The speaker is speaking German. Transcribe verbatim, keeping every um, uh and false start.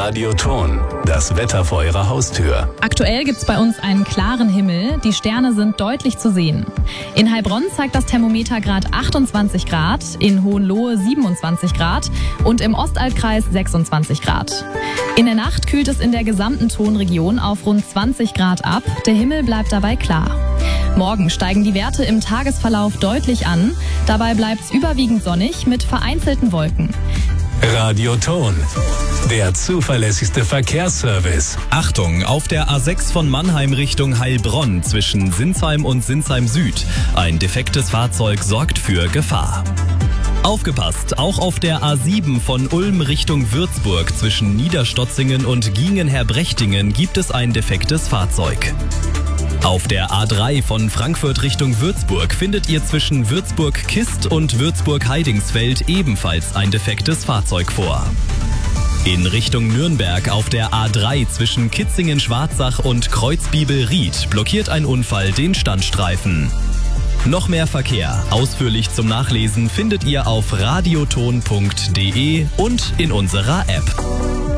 Radioton, das Wetter vor Ihrer Haustür. Aktuell gibt's bei uns einen klaren Himmel, die Sterne sind deutlich zu sehen. In Heilbronn zeigt das Thermometer Grad achtundzwanzig Grad, in Hohenlohe siebenundzwanzig Grad und im Ostalbkreis sechsundzwanzig Grad. In der Nacht kühlt es in der gesamten Tonregion auf rund zwanzig Grad ab, der Himmel bleibt dabei klar. Morgen steigen die Werte im Tagesverlauf deutlich an, dabei bleibt's überwiegend sonnig mit vereinzelten Wolken. Radioton, der zuverlässigste Verkehrsservice. Achtung, auf der A sechs von Mannheim Richtung Heilbronn zwischen Sinsheim und Sinsheim Süd. Ein defektes Fahrzeug sorgt für Gefahr. Aufgepasst, auch auf der A sieben von Ulm Richtung Würzburg zwischen Niederstotzingen und Giengen-Herbrechtingen gibt es ein defektes Fahrzeug. Auf der A drei von Frankfurt Richtung Würzburg findet ihr zwischen Würzburg-Kist und Würzburg-Heidingsfeld ebenfalls ein defektes Fahrzeug vor. In Richtung Nürnberg auf der A drei zwischen Kitzingen-Schwarzach und Kreuzbibel-Ried blockiert ein Unfall den Standstreifen. Noch mehr Verkehr, ausführlich zum Nachlesen, findet ihr auf radioton punkt de und in unserer App.